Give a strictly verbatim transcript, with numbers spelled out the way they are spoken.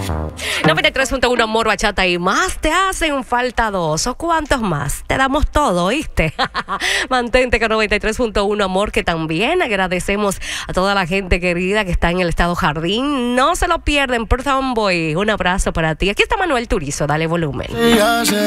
noventa y tres punto uno Amor, Bachata y más. Te hacen falta dos. ¿O cuántos más? Te damos todo, ¿oíste? Mantente con noventa y tres punto uno Amor, que también agradecemos a toda la gente querida que está en el estado Jardín. No se lo pierden, por Tomboy. Un abrazo para ti. Aquí está Manuel Turizo. Dale volumen.